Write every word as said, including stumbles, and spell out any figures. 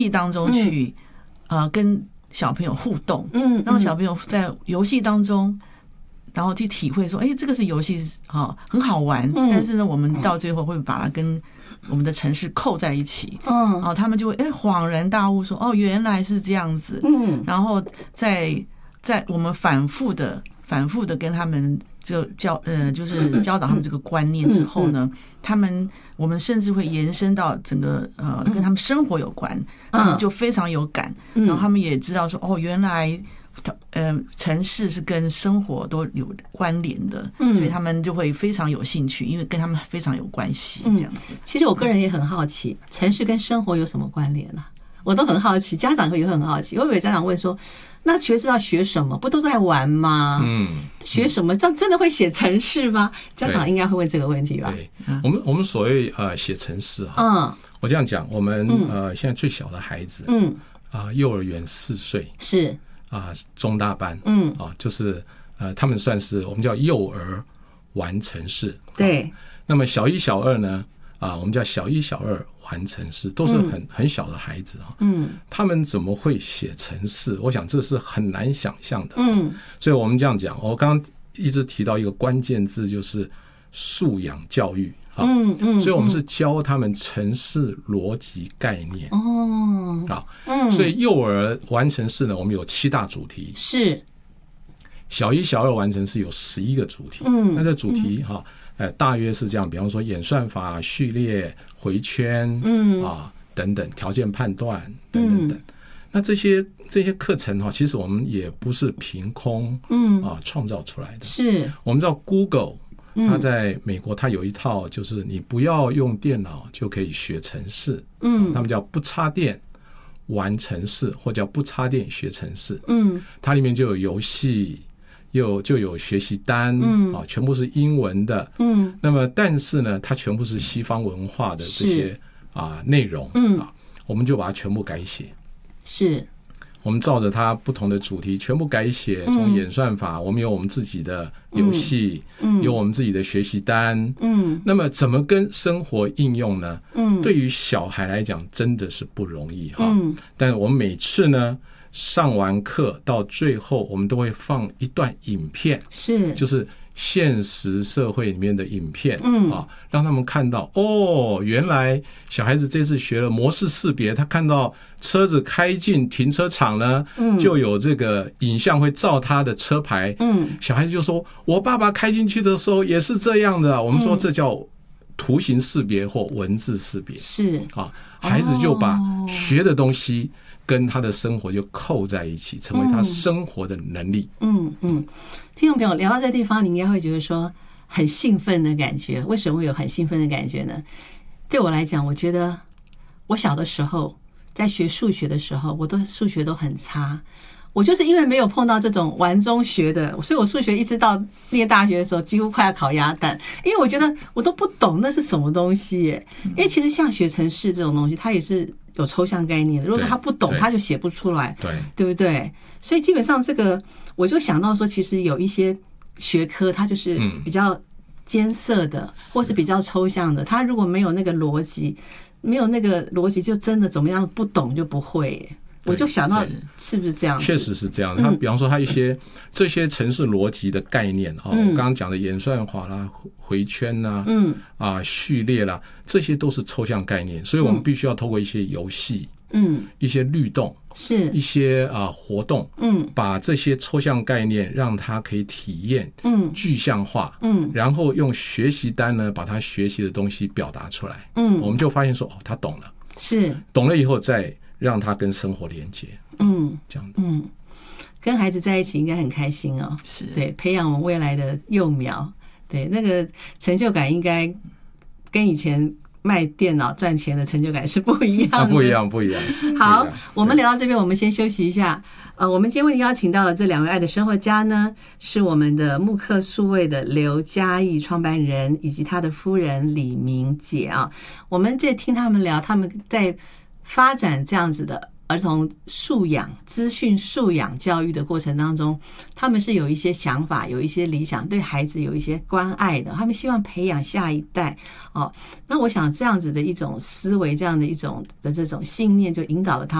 戏当中去、嗯、呃跟小朋友互动， 嗯， 让小朋友在游戏当中，然后去体会说，哎，这个是游戏啊，很好玩。嗯、但是呢，我们到最后会把它跟我们的城市扣在一起。嗯，然后他们就会哎恍然大悟说，哦，原来是这样子。嗯，然后在在我们反复的反复的跟他们就教呃就是教导他们这个观念之后呢，他们我们甚至会延伸到整个呃跟他们生活有关，他们就非常有感，然后他们也知道说，哦，原来。呃，城市是跟生活都有关联的，嗯，所以他们就会非常有兴趣，因为跟他们非常有关系，这样子。 嗯、其实我个人也很好奇，城市跟生活有什么关联呢、啊？我都很好奇，家长也会很好奇。我以为家长问说，那学生要学什么？不都在玩吗？嗯，学什么？这样真的会写程式吗？家长应该会问这个问题吧？ 对，我们我们所谓呃写程式哈，嗯，我这样讲，我们呃现在最小的孩子，嗯啊，幼儿园四岁是。 啊，中大班，嗯，啊，就是呃，他们算是我们叫幼儿玩程式， 对。 那么小一、小二呢，啊，我们叫小一、小二玩程式，都是很、嗯、很小的孩子哈，嗯，他们怎么会写程式？我想这是很难想象的，嗯，所以我们这样讲，我刚刚一直提到一个关键字，就是素养教育。嗯嗯，所以我们是教他们程式逻辑概念哦，好，嗯，所以幼儿玩程式呢，我们有七大主题， 是小一、小二玩程式有十一个主题，嗯，那这主题哈，呃，大约是这样，比方说演算法、序列、回圈，嗯啊等等，条件判断等等等。那这些这些课程哈，其实我们也不是凭空嗯啊创造出来的， 是我们知道 Google。他在美国，他有一套，就是你不要用电脑就可以学程式，嗯，他们叫不插电玩程式，或叫不插电学程式，嗯，它里面就有游戏，又就有学习单，嗯，啊，全部是英文的，嗯，那么但是呢，它全部是西方文化的这些啊内容，嗯啊，我们就把它全部改写， 是。 我们照着它不同的主题全部改写，从演算法，嗯、我们有我们自己的游戏，嗯，有我们自己的学习单，嗯，那么怎么跟生活应用呢？嗯，对于小孩来讲真的是不容易哈，嗯，但我们每次呢上完课到最后，我们都会放一段影片， 是， 就是现实社会里面的影片，嗯啊，让他们看到哦，原来小孩子这次学了模式识别，他看到车子开进停车场呢，嗯，就有这个影像会照他的车牌，嗯，小孩子就说，我爸爸开进去的时候也是这样的。我们说这叫图形识别或文字识别， 是啊，孩子就把学的东西跟他的生活就扣在一起，成为他生活的能力。 嗯嗯，听众朋友聊到这个地方，你应该会觉得说很兴奋的感觉。为什么会有很兴奋的感觉呢？对我来讲，我觉得我小的时候在学数学的时候，我都数学都很差。我就是因为没有碰到这种玩中学的，所以我数学一直到念大学的时候，几乎快要考鸭蛋，因为我觉得我都不懂那是什么东西耶。因为其实像学程式这种东西，它也是有抽象概念的，如果说他不懂，他就写不出来，对，对不对？所以基本上这个，我就想到说，其实有一些学科它就是比较艰涩的，或是比较抽象的，它如果没有那个逻辑，没有那个逻辑，就真的怎么样不懂就不会耶。我就想到是不是这样？ 确实是这样。他比方说，他一些这些程式逻辑的概念啊，我刚刚讲的演算法啦、回圈啦、嗯啊序列啦，这些都是抽象概念，所以我们必须要透过一些游戏、嗯一些律动、 是一些啊活动，嗯，把这些抽象概念让他可以体验，嗯，具象化，嗯，然后用学习单呢把他学习的东西表达出来，嗯，我们就发现说，哦，他懂了， 是懂了以后再让他跟生活连接，嗯，这样， 嗯，跟孩子在一起应该很开心哦， 是对，培养我们未来的幼苗，对，那个成就感应该跟以前卖电脑赚钱的成就感是不一样的，啊、 不一样，不一样。 好，我们聊到这边，我们先休息一下。呃，我们今天为您邀请到的这两位爱的生活家呢，是我们的慕课数位的刘嘉义创办人以及他的夫人李明姐啊。我们在听他们聊，他们在发展这样子的儿童素养、资讯素养教育的过程当中，他们是有一些想法、有一些理想，对孩子有一些关爱的，他们希望培养下一代哦。那我想这样子的一种思维，这样的一种的这种信念，就引导了他